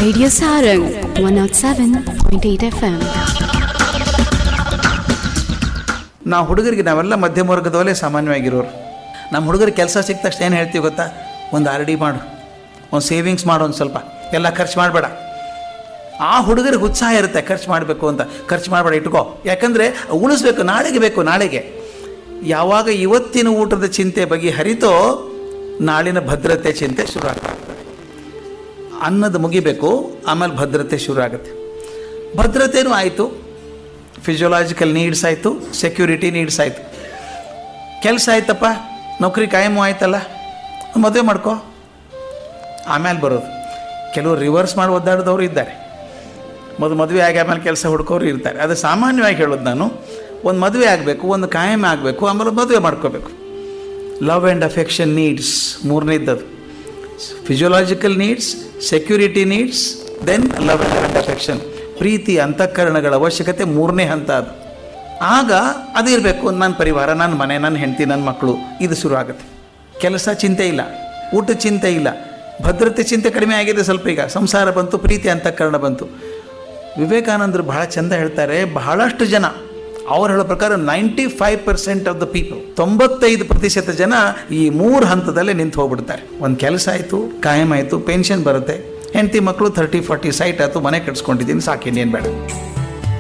Radio Sarang 107.8 FM. ನಾವು ಹುಡುಗರಿಗೆ ನಾವೆಲ್ಲ ಮಧ್ಯಮ ವರ್ಗದವಲ್ಲೇ ಸಾಮಾನ್ಯವಾಗಿರೋರು. ನಮ್ಮ ಹುಡುಗರಿಗೆ ಕೆಲಸ ಸಿಕ್ಕ ತಕ್ಷಣ ಏನು ಹೇಳ್ತೀವಿ ಗೊತ್ತಾ? ಒಂದು ಆರ್ ಡಿ ಮಾಡು, ಒಂದು ಸೇವಿಂಗ್ಸ್ ಮಾಡು, ಒಂದು ಸ್ವಲ್ಪ ಎಲ್ಲ ಖರ್ಚು ಮಾಡಬೇಡ. ಆ ಹುಡುಗರಿಗೆ ಉತ್ಸಾಹ ಇರುತ್ತೆ ಖರ್ಚು ಮಾಡಬೇಕು ಅಂತ. ಖರ್ಚು ಮಾಡಬೇಡ, ಇಟ್ಕೋ, ಯಾಕಂದರೆ ಉಳಿಸ್ಬೇಕು, ನಾಳೆಗೆ ಬೇಕು. ನಾಳೆಗೆ ಯಾವಾಗ ಇವತ್ತಿನ ಊಟದ ಚಿಂತೆ ಬಗೆಹರಿತೋ ನಾಳಿನ ಭದ್ರತೆ ಚಿಂತೆ ಶುರು ಆಗ್ತದೆ. ಅನ್ನದ ಮುಗಿಬೇಕು, ಆಮೇಲೆ ಭದ್ರತೆ ಶುರು ಆಗುತ್ತೆ. ಭದ್ರತೆನೂ ಆಯಿತು, ಫಿಸಿಯೋಲಾಜಿಕಲ್ ನೀಡ್ಸ್ ಆಯಿತು, ಸೆಕ್ಯೂರಿಟಿ ನೀಡ್ಸ್ ಆಯಿತು, ಕೆಲಸ ಆಯ್ತಪ್ಪ, ನೌಕರಿ ಕಾಯಮೂ ಆಯ್ತಲ್ಲ, ಮದುವೆ ಮಾಡ್ಕೋ. ಆಮೇಲೆ ಬರೋದು ಕೆಲವರು ರಿವರ್ಸ್ ಮಾಡಿ ಒದ್ದಾಡಿದವರು ಇದ್ದಾರೆ. ಮದುವೆ ಆಗಿ ಆಮೇಲೆ ಕೆಲಸ ಹುಡ್ಕೋರು ಇರ್ತಾರೆ. ಅದು ಸಾಮಾನ್ಯವಾಗಿ ಹೇಳೋದು ನಾನು. ಒಂದು ಮದುವೆ ಆಗಬೇಕು, ಒಂದು ಕಾಯಂ ಆಗಬೇಕು, ಆಮೇಲೆ ಮದುವೆ ಮಾಡ್ಕೋಬೇಕು. Love and affection needs ಮೂರನೇದ್ದದು. Physiological needs, security needs, then love and affection. ಪ್ರೀತಿ ಅಂತಃಕರಣಗಳ ಅವಶ್ಯಕತೆ ಮೂರನೇ ಹಂತ ಅದು. ಆಗ ಅದು ಇರಬೇಕು. ನನ್ನ ಪರಿವಾರ, ನನ್ನ ಮನೆ, ನನ್ನ ಹೆಂಡತಿ, ನನ್ನ ಮಕ್ಕಳು, ಇದು ಶುರು ಆಗುತ್ತೆ. ಕೆಲಸ ಚಿಂತೆ ಇಲ್ಲ, ಊಟದ ಚಿಂತೆ ಇಲ್ಲ, ಭದ್ರತೆ ಚಿಂತೆ ಕಡಿಮೆ ಆಗಿದೆ ಸ್ವಲ್ಪ. ಈಗ ಸಂಸಾರ ಬಂತು, ಪ್ರೀತಿ ಅಂತಃಕರಣ ಬಂತು. ವಿವೇಕಾನಂದರು ಬಹಳ ಚೆಂದ ಹೇಳ್ತಾರೆ, ಬಹಳಷ್ಟು ಜನ ಅವ್ರು ಹೇಳೋ ಪ್ರಕಾರ 95% ಆಫ್ ದ ಪೀಪಲ್, 95% ಜನ ಈ 3 ಹಂತದಲ್ಲೇ ನಿಂತು ಹೋಗ್ಬಿಡ್ತಾರೆ. ಒಂದು ಕೆಲಸ ಆಯಿತು, ಕಾಯಂ ಆಯಿತು, ಪೆನ್ಷನ್ ಬರುತ್ತೆ, ಹೆಂಡತಿ ಮಕ್ಕಳು 30-40 ಸೈಟ್ ಆಯಿತು, ಮನೆ ಕಟ್ಸ್ಕೊಂಡಿದ್ದೀನಿ, ಸಾಕಿನ್ನೇನು ಬೇಡ.